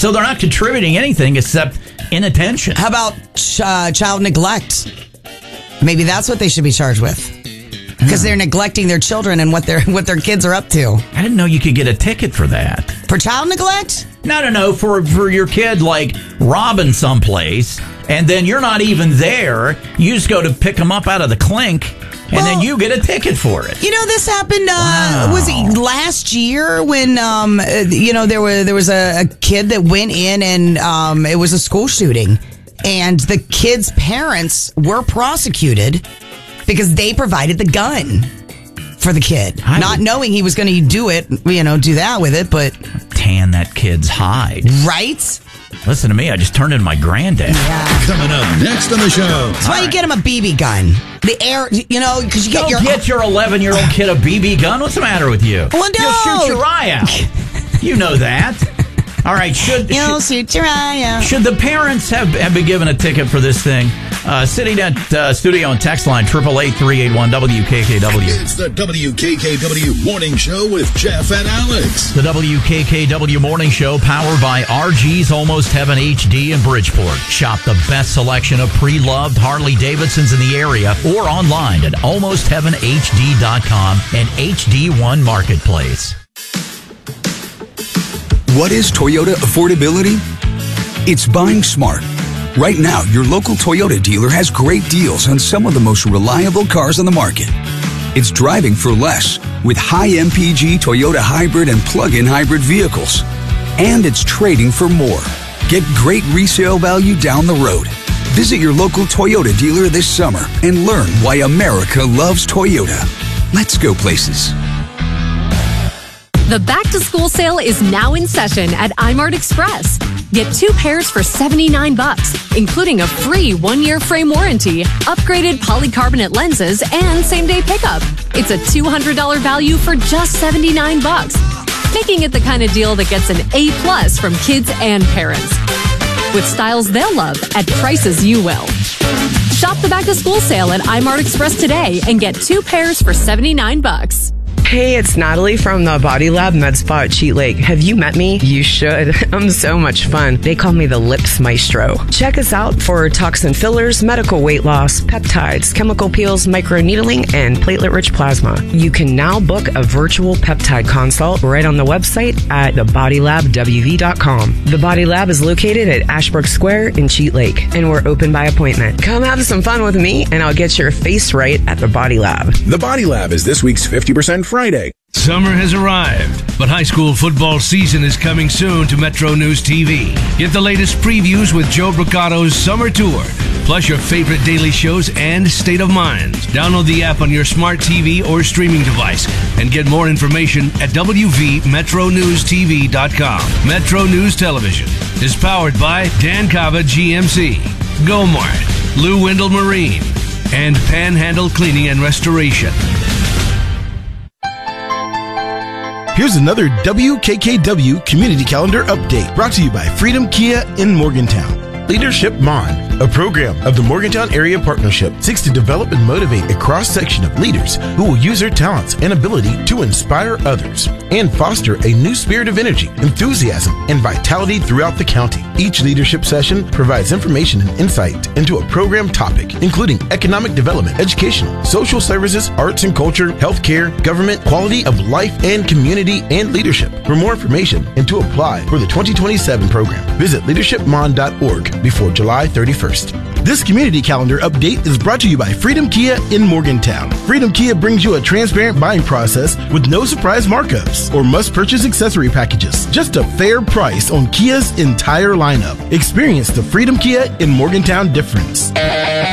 So they're not contributing anything except inattention. How about child neglect? Maybe that's what they should be charged with. Because they're neglecting their children and what their kids are up to. I didn't know you could get a ticket for that. For child neglect? No. For your kid, like, robbing someplace, and then you're not even there. You just go to pick them up out of the clink, and then you get a ticket for it. You know, this happened, was it last year when, there was a kid that went in and it was a school shooting. And the kid's parents were prosecuted because they provided the gun for the kid. Not knowing he was going to do that with it, but... Tan that kid's hide. Right? Listen to me, I just turned into my granddad. Yeah. Coming up next on the show. That's why you get him a BB gun. The air, because you get get your 11-year-old kid a BB gun? What's the matter with you? Well, no. You'll shoot your eye out. You know that. All right, shoot your eye out. Should the parents have been given a ticket for this thing? Sitting at studio and text line 888-381-WKKW. It's the WKKW Morning Show with Jeff and Alex. The WKKW Morning Show, powered by RG's Almost Heaven HD in Bridgeport. Shop the best selection of pre-loved Harley-Davidsons in the area or online at almostheavenhd.com and HD1 Marketplace. What is Toyota affordability? It's buying smart. Right now, your local Toyota dealer has great deals on some of the most reliable cars on the market. It's driving for less with high MPG Toyota hybrid and plug-in hybrid vehicles. And it's trading for more. Get great resale value down the road. Visit your local Toyota dealer this summer and learn why America loves Toyota. Let's go places. The back-to-school sale is now in session at iMart Express. Get 2 pairs for $79, including a free 1-year frame warranty, upgraded polycarbonate lenses, and same-day pickup. It's a $200 value for just $79, making it the kind of deal that gets an A+ from kids and parents. With styles they'll love at prices you will. Shop the back-to-school sale at iMart Express today and get 2 pairs for $79. Hey, it's Natalie from the Body Lab Med Spa at Cheat Lake. Have you met me? You should. I'm so much fun. They call me the Lips Maestro. Check us out for toxin fillers, medical weight loss, peptides, chemical peels, microneedling, and platelet-rich plasma. You can now book a virtual peptide consult right on the website at thebodylabwv.com. The Body Lab is located at Ashbrook Square in Cheat Lake, and we're open by appointment. Come have some fun with me, and I'll get your face right at the Body Lab. The Body Lab is this week's 50% Friday. Summer has arrived, but high school football season is coming soon to Metro News TV. Get the latest previews with Joe Bricato's Summer Tour, plus your favorite daily shows and State of Mind. Download the app on your smart TV or streaming device and get more information at WVMetroNewsTV.com. Metro News Television is powered by Dan Cava GMC, Gomart, Lou Wendell Marine, and Panhandle Cleaning and Restoration. Here's another WKKW Community Calendar update brought to you by Freedom Kia in Morgantown. Leadership Mon, a program of the Morgantown Area Partnership, seeks to develop and motivate a cross-section of leaders who will use their talents and ability to inspire others and foster a new spirit of energy, enthusiasm, and vitality throughout the county. Each leadership session provides information and insight into a program topic, including economic development, educational, social services, arts and culture, healthcare, government, quality of life, and community and leadership. For more information and to apply for the 2027 program, visit leadershipmon.org before July 31st. This community calendar update is brought to you by Freedom Kia in Morgantown. Freedom Kia brings you a transparent buying process with no surprise markups or must-purchase accessory packages. Just a fair price on Kia's entire lineup. Experience the Freedom Kia in Morgantown difference.